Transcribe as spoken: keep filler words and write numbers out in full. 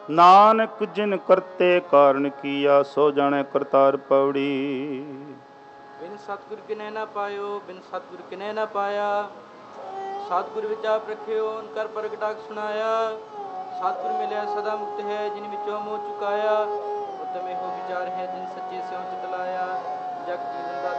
ਨਾਨਕ ਜਿਨ ਕਰਤੇ ਕਾਰਨ ਕੀਆ, ਸੋ ਜਾਣੈ ਕਰਤਾਰ ਪੌੜੀ। ਬਿਨ ਸਤਿਗੁਰ ਕਿਨੈ ਨਾ ਪਾਇਓ, ਬਿਨ ਸਤਿਗੁਰ ਕਿਨੈ ਨਾ ਪਾਇਆ। ਸਤਿਗੁਰ ਵਿੱਚ ਆਪ ਰਖਿਓ, ਕਰ ਪ੍ਰਗਟਾਕ ਸੁਣਾਇਆ। ਸਤਿਗੁਰ ਮਿਲਿਆ ਸਦਾ ਮੁਕਤ ਹੈ, ਜਿਨ ਵਿੱਚੋਂ ਮੋਹ ਚੁਕਾਇਆ। ਉਤਮ